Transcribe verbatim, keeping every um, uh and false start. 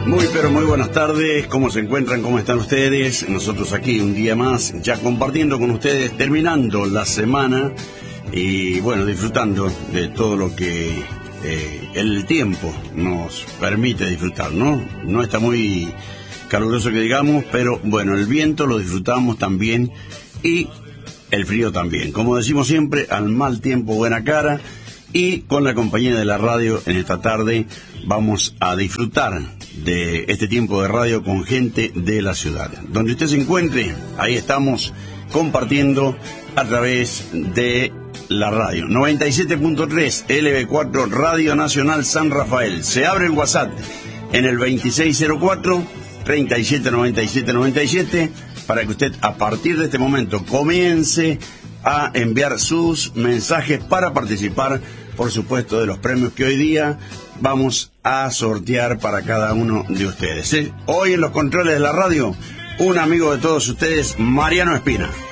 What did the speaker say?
Muy pero muy buenas tardes, ¿cómo se encuentran? ¿Cómo están ustedes? Nosotros aquí un día más, ya compartiendo con ustedes, terminando la semana y bueno, disfrutando de todo lo que eh, el tiempo nos permite disfrutar, ¿no? No está muy caluroso que digamos, pero bueno, el viento lo disfrutamos también y el frío también. Como decimos siempre, al mal tiempo buena cara, y con la compañía de la radio en esta tarde vamos a disfrutar de este tiempo de radio con gente de la ciudad. Donde usted se encuentre, ahí estamos compartiendo a través de la radio. noventa y siete punto tres L B cuatro Radio Nacional San Rafael. Se abre el WhatsApp en el veintiséis cero cuatro, treinta y siete noventa y siete noventa y siete para que usted a partir de este momento comience a enviar sus mensajes para participar, por supuesto, de los premios que hoy día vamos a sortear para cada uno de ustedes, ¿eh? Hoy en los controles de la radio, un amigo de todos ustedes, Mariano Espina.